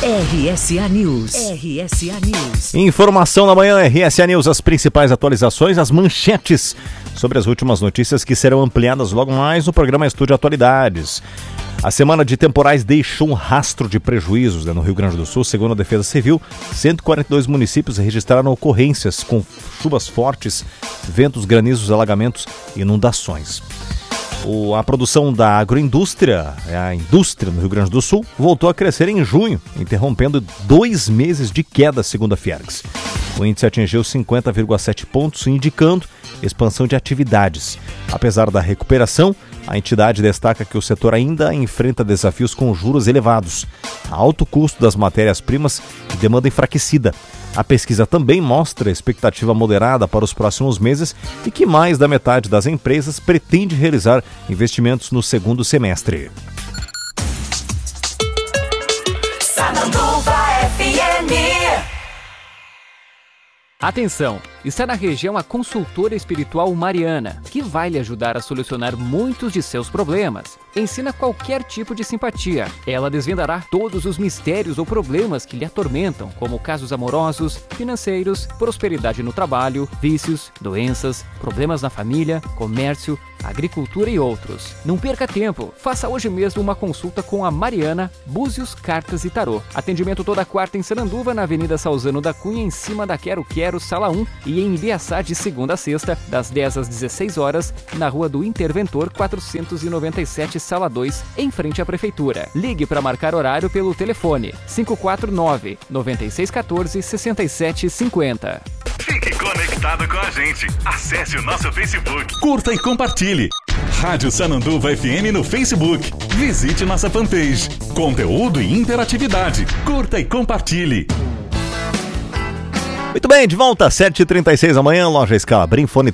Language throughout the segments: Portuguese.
RSA News. RSA News. Informação na manhã, RSA News, as principais atualizações, as manchetes sobre as últimas notícias que serão ampliadas logo mais no programa Estúdio Atualidades. A semana de temporais deixou um rastro de prejuízos no Rio Grande do Sul. Segundo a Defesa Civil, 142 municípios registraram ocorrências com chuvas fortes, ventos, granizos, alagamentos e inundações. A produção da agroindústria, a indústria no Rio Grande do Sul, voltou a crescer em junho, interrompendo 2 meses de queda, segundo a Fiergs. O índice atingiu 50,7 pontos, indicando expansão de atividades. Apesar da recuperação, a entidade destaca que o setor ainda enfrenta desafios com juros elevados, alto custo das matérias-primas e demanda enfraquecida. A pesquisa também mostra expectativa moderada para os próximos meses e que mais da metade das empresas pretende realizar investimentos no segundo semestre. Sananduva FM. Atenção! Está na região a consultora espiritual Mariana, que vai lhe ajudar a solucionar muitos de seus problemas. Ensina qualquer tipo de simpatia. Ela desvendará todos os mistérios ou problemas que lhe atormentam, como casos amorosos, financeiros, prosperidade no trabalho, vícios, doenças, problemas na família, comércio, agricultura e outros. Não perca tempo. Faça hoje mesmo uma consulta com a Mariana, Búzios, Cartas e Tarô. Atendimento toda quarta em Sananduva, na Avenida Salzano da Cunha, em cima da Quero Quero, Sala 1, e em Ibiaçá de segunda a sexta, das 10 às 16 horas, na Rua do Interventor 497, Sala 2, em frente à Prefeitura. Ligue para marcar horário pelo telefone 549-9614-6750. Fique conectado com a gente. Acesse o nosso Facebook. Curta e compartilhe. Rádio Sananduva FM no Facebook. Visite nossa fanpage. Conteúdo e interatividade. Curta e compartilhe. Muito bem, de volta às 7h36 da manhã, loja Scalabrin, fone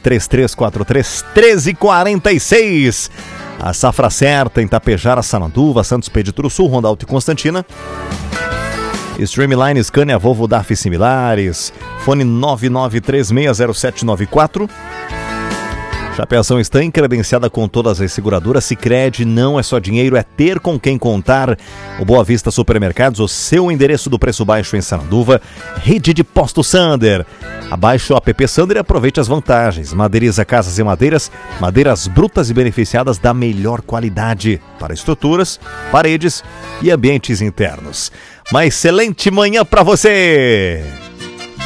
3343-1346. A safra certa em Tapejara, Sananduva, Santos Pedro Sul, Ronda Alto e Constantina. Streamline, Scania, Volvo, DAF similares. Fone 99360794. Chapeação Stan, credenciada com todas as seguradoras. Sicredi, não é só dinheiro, é ter com quem contar. O Boa Vista Supermercados, o seu endereço do preço baixo em Sananduva. Rede de Posto Sander. Abaixe o app Sander e aproveite as vantagens. Madeiriza Casas e Madeiras, madeiras brutas e beneficiadas da melhor qualidade para estruturas, paredes e ambientes internos. Uma excelente manhã para você!